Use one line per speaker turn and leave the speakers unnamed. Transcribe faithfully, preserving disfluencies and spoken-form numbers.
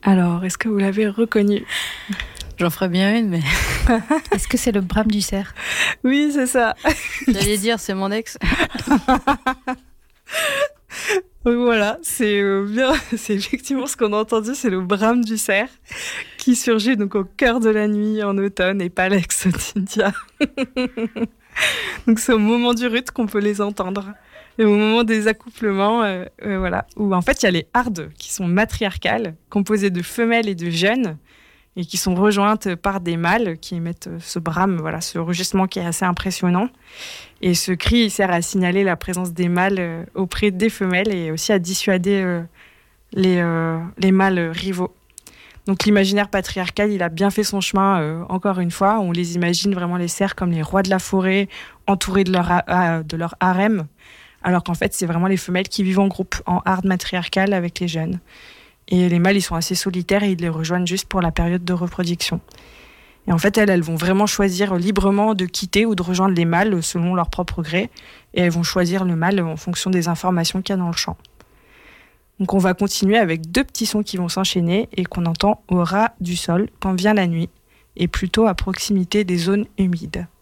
Alors, est-ce que vous l'avez reconnu ?
J'en ferais bien une, mais...
Est-ce que c'est le brame du cerf ?
Oui, c'est ça.
J'allais dire, c'est mon ex.
Voilà, c'est euh, bien, c'est effectivement ce qu'on a entendu, c'est le brame du cerf qui surgit donc au cœur de la nuit en automne et pas l'ex d'India. Donc c'est au moment du rut qu'on peut les entendre. Et au moment des accouplements, euh, euh, voilà, où en fait il y a les hardes qui sont matriarcales, composées de femelles et de jeunes, et qui sont rejointes par des mâles qui émettent ce brame, voilà, ce rugissement qui est assez impressionnant. Et ce cri, il sert à signaler la présence des mâles euh, auprès des femelles et aussi à dissuader euh, les, euh, les mâles rivaux. Donc l'imaginaire patriarcal, il a bien fait son chemin, euh, encore une fois. On les imagine vraiment, les cerfs, comme les rois de la forêt, entourés de leur, ha- de leur harem, alors qu'en fait, c'est vraiment les femelles qui vivent en groupe, en harde matriarcale avec les jeunes. Et les mâles, ils sont assez solitaires et ils les rejoignent juste pour la période de reproduction. Et en fait, elles, elles vont vraiment choisir librement de quitter ou de rejoindre les mâles selon leur propre gré. Et elles vont choisir le mâle en fonction des informations qu'il y a dans le champ. Donc on va continuer avec deux petits sons qui vont s'enchaîner et qu'on entend au ras du sol quand vient la nuit, et plutôt à proximité des zones humides.